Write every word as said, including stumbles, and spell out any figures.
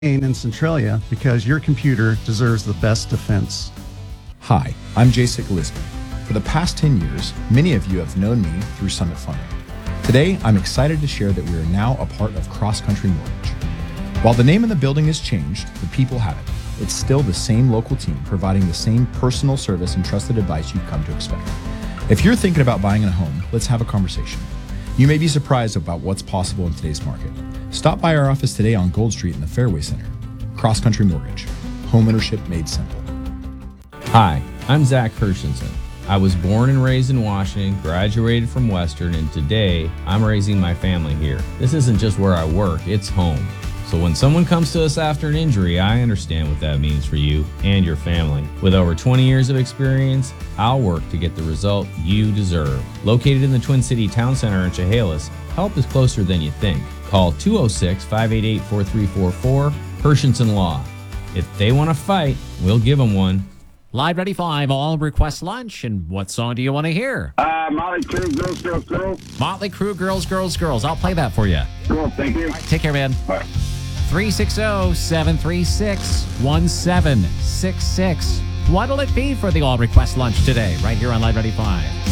in Centralia because your computer deserves the best defense. Hi, I'm Jacek Lisby. For the past ten years, many of you have known me through Summit Funding. Today, I'm excited to share that we are now a part of Cross Country Mortgage. While the name of the building has changed, the people haven't. It's still the same local team providing the same personal service and trusted advice you've come to expect. If you're thinking about buying a home, let's have a conversation. You may be surprised about what's possible in today's market. Stop by our office today on Gold Street in the Fairway Center. Cross Country Mortgage. Homeownership made simple. Hi, I'm Zach Hershenson. I was born and raised in Washington, graduated from Western, and today I'm raising my family here. This isn't just where I work, it's home. So when someone comes to us after an injury, I understand what that means for you and your family. With over twenty years of experience, I'll work to get the result you deserve. Located in the Twin City Town Center in Chehalis, help is closer than you think. Call two oh six, five eight eight, four three four four, Hershenson Law. If they want to fight, we'll give them one. Live Ready five, all request lunch. And what song do you want to hear? Uh, Motley Crue, Girls, Girls, Girls. Motley Crue, Girls, Girls, Girls. I'll play that for you. Cool, thank you. Right, take care, man. Bye. three six zero, seven three six, one seven six six. What'll it be for the all request lunch today, right here on Live Ready five?